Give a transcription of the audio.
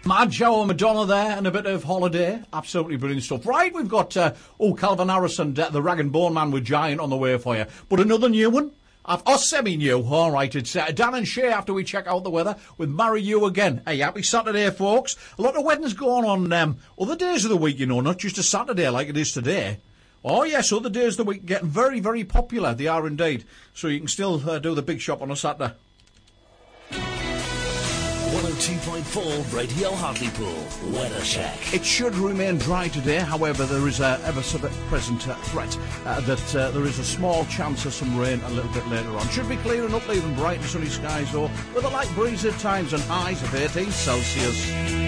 Mad Joe and Madonna there, and a bit of Holiday. Absolutely brilliant stuff. Right, we've got, Calvin Harris and the Rag and Bone Man with Giant on the way for you. But another new one. Semi-new. All right, it's Dan and Shay after we check out the weather with Marry You Again. Hey, happy Saturday, folks. A lot of weddings going on other days of the week, you know, not just a Saturday like it is today. Oh, yes, other days of the week getting very, very popular. They are indeed. So you can still do the big shop on a Saturday. 102.4 Radio Hartlepool Weather Check. It should remain dry today, however there is a ever so bit present threat that there is a small chance of some rain a little bit later on. Should be clearing up, leaving bright and sunny skies though, with a light breeze at times and highs of 18 Celsius.